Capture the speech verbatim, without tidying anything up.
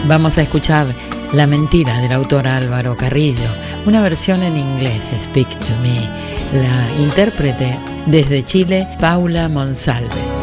Vamos a escuchar La mentira del autor Álvaro Carrillo, una versión en inglés, Speak to Me. La intérprete desde Chile, Paula Monsalve.